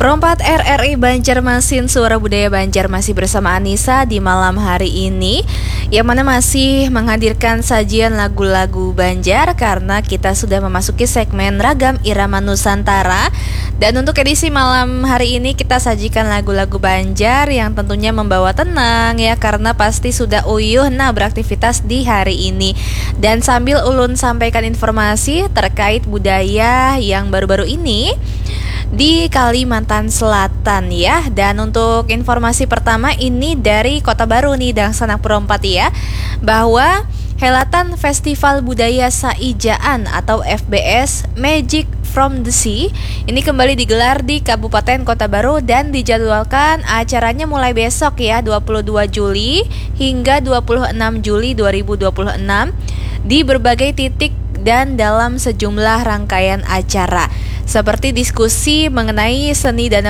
Perompak RRI Banjarmasin Suara Budaya Banjar masih bersama Anissa di malam hari ini, yang mana masih menghadirkan sajian lagu-lagu Banjar karena kita sudah memasuki segmen Ragam Irama Nusantara. Dan untuk edisi malam hari ini kita sajikan lagu-lagu Banjar yang tentunya membawa tenang ya, karena pasti sudah uyuh beraktivitas di hari ini. Dan sambil Ulun sampaikan informasi terkait budaya yang baru-baru ini di Kalimantan Selatan ya. Dan untuk informasi pertama ini dari Kota Baru nih dan Sanak Perompat ya, bahwa Helatan Festival Budaya Saijaan atau FBS Magic from the Sea ini kembali digelar di Kabupaten Kota Baru dan dijadwalkan acaranya mulai besok ya, 22 Juli hingga 26 Juli 2026 di berbagai titik dan dalam sejumlah rangkaian acara seperti diskusi mengenai seni dan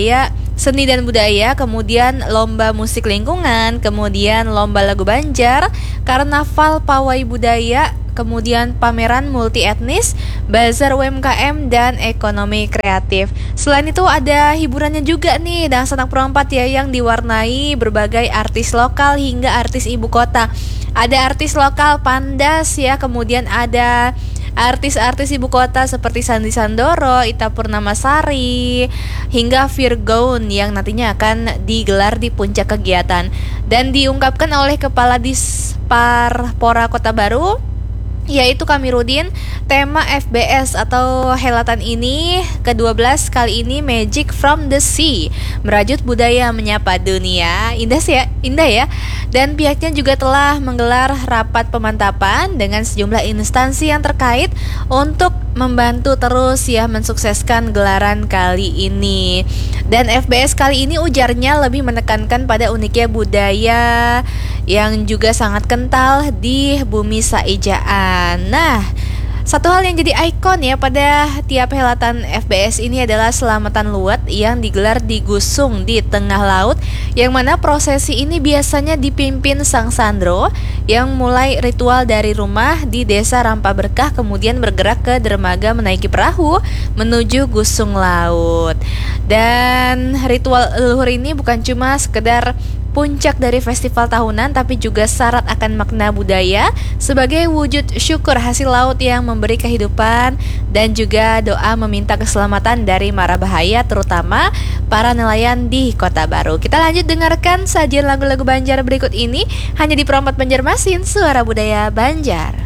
budaya, kemudian lomba musik lingkungan, kemudian lomba lagu Banjar, karnaval pawai budaya, kemudian pameran multi etnis, bazar UMKM, dan ekonomi kreatif. Selain itu ada hiburannya juga nih dan Sanak Perompat ya, yang diwarnai berbagai artis lokal hingga artis ibu kota. Ada artis lokal Pandas ya, kemudian ada artis-artis ibu kota seperti Sandi Sandoro, Ita Purnamasari, hingga Virgoun yang nantinya akan digelar di puncak kegiatan. Dan diungkapkan oleh Kepala Disparpora Kota Baru, yaitu Kamirudin, tema FBS atau helatan ini ke-12 kali ini Magic from the Sea, merajut budaya menyapa dunia. Indah ya. Dan pihaknya juga telah menggelar rapat pemantapan dengan sejumlah instansi yang terkait untuk membantu terus ya mensukseskan gelaran kali ini. Dan FBS kali ini ujarnya lebih menekankan pada uniknya budaya yang juga sangat kental di bumi Saijaan. Nah, satu hal yang jadi ikon ya pada tiap helatan FBS ini adalah selamatan luwet yang digelar di Gusung di tengah laut, yang mana prosesi ini biasanya dipimpin Sang Sandro yang mulai ritual dari rumah di desa Rampa Berkah, kemudian bergerak ke dermaga menaiki perahu menuju Gusung Laut. Dan ritual leluhur ini bukan cuma sekedar puncak dari festival tahunan, tapi juga syarat akan makna budaya sebagai wujud syukur hasil laut yang memberi kehidupan, dan juga doa meminta keselamatan dari mara bahaya terutama para nelayan di Kota Baru. Kita lanjut dengarkan sajian lagu-lagu Banjar berikut ini hanya di Perompak Banjarmasin Suara Budaya Banjar.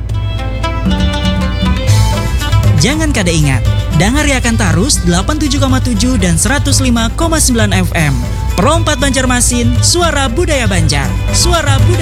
Jangan kada ingat, dengar akan tarus 87,7 dan 105,9 FM. Perompak Banjarmasin, Suara Budaya Banjar. Suara Budaya